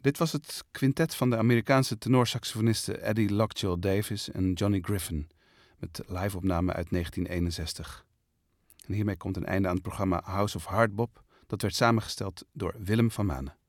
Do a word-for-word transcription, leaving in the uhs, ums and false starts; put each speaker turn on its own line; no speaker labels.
Dit was het quintet van de Amerikaanse tenorsaxofonisten Eddie Lockjaw Davis en Johnny Griffin, met live-opname uit negentien eenenzestig. En hiermee komt een einde aan het programma House of Hardbop. Dat werd samengesteld door Willem van Manen.